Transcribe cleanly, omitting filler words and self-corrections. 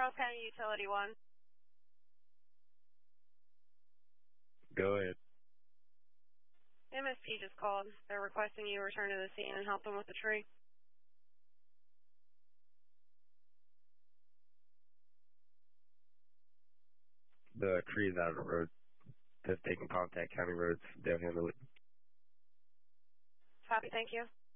Charles County Utility 1. Go ahead. MSP just called. They're requesting you return to the scene and help them with the tree. The tree is out of the road. Just taking contact county roads. They'll handle it. Copy, thank you.